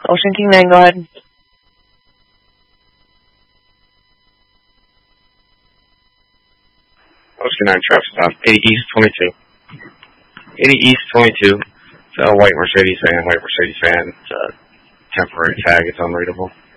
Ocean King 9, go ahead. Ocean 9 traffic stop, 80 East 22. 80 East 22. It's a white Mercedes van. It's a temporary tag. It's unreadable.